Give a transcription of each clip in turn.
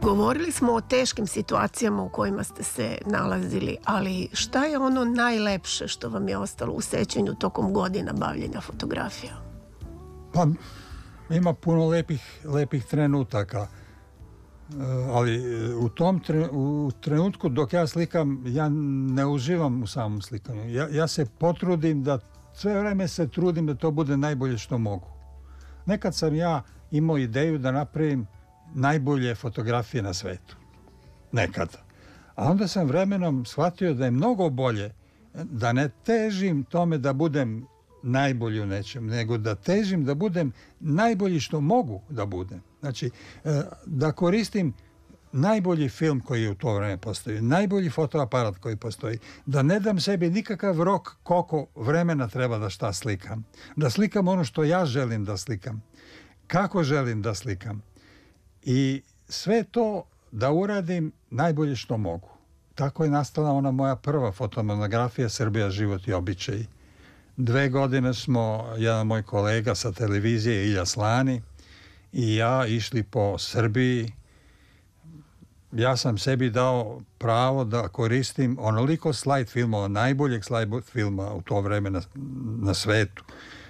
Govorili smo o teškim situacijama u kojima ste se nalazili, ali šta je ono najlepše što vam je ostalo u sećanju tokom godina bavljenja fotografijom? Pa ima puno lepih trenutaka, ali u trenutku dok ja slikam, ja ne uživam u samom slikanju. Ja se potrudim sve vreme se trudim da to bude najbolje što mogu. Nekad sam ja imao ideju da napravim najbolje fotografije na svetu. Nekada. A onda sam vremenom shvatio da je mnogo bolje da ne težim tome da budem najbolji u nečem, nego da težim da budem najbolji što mogu da budem. Znači, da koristim najbolji film koji je u to vreme postoji, najbolji fotoaparat koji postoji, da ne dam sebi nikakav rok koliko vremena treba da šta slikam. Da slikam ono što ja želim da slikam. Kako želim da slikam. I sve to da uradim najbolje što mogu. Tako je nastala ona moja prva fotomonografija Srbija, život i običaji. 2 godine smo, jedan moj kolega sa televizije, Ilja Slani, i ja išli po Srbiji. Ja sam sebi dao pravo da koristim onoliko slajd filmova, najboljeg slajd filma u to vreme na svetu.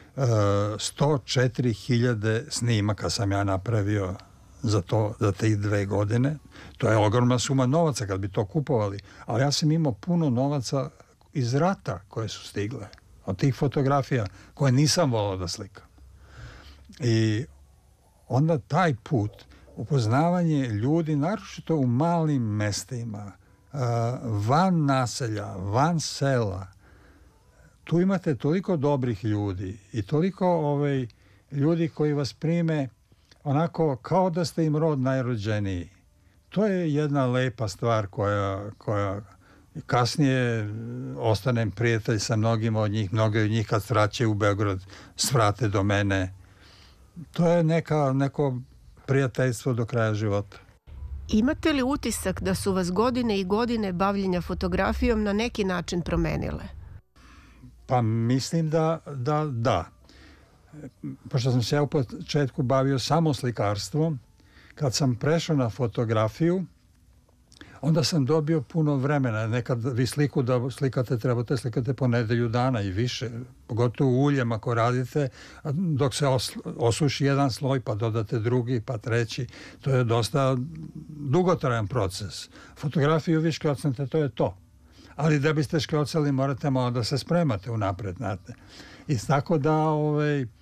104.000 snimaka sam ja napravio za te 2 godine. To je ogromna suma novaca kad bi to kupovali. Ali ja sam imao puno novaca iz rata koje su stigle. Od tih fotografija koje nisam volao da slikam. I onda taj put, upoznavanje ljudi, naročito u malim mestima, van naselja, van sela, tu imate toliko dobrih ljudi i toliko ljudi koji vas prime onako kao da ste im rod najrođeniji. To je jedna lepa stvar koja kasnije ostanem prijatelj sa mnogima od njih. Mnogi od njih kad vraćaju u Beograd svrate do mene. To je neko prijateljstvo do kraja života. Imate li utisak da su vas godine i godine bavljenja fotografijom na neki način promenile? Pa mislim da. Pošto sam se ja u početku bavio samo slikarstvom, kad sam prešao na fotografiju, onda sam dobio puno vremena. Nekad vi sliku da slikate, trebate slikate po nedelju dana i više. Pogotovo u uljem ako radite, dok se osuši jedan sloj, pa dodate drugi, pa treći. To je dosta dugotrajan proces. Fotografiju vi škrocnete, to je to. Ali da biste škrocali, morate malo da se spremate unapred, znate. I tako da